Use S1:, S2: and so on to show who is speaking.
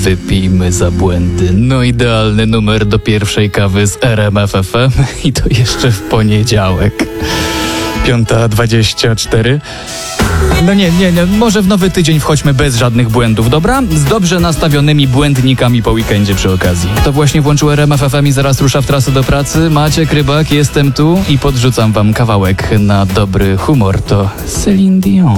S1: Wypijmy za błędy. No idealny numer do pierwszej kawy z RMF FM i to jeszcze w poniedziałek. 5:24. No nie, może w nowy tydzień wchodźmy bez żadnych błędów, dobra? Z dobrze nastawionymi błędnikami po weekendzie przy okazji. To właśnie włączył RMF FM i zaraz rusza w trasę do pracy. Maciek Rybak, jestem tu i podrzucam wam kawałek na dobry humor. To Celine Dion.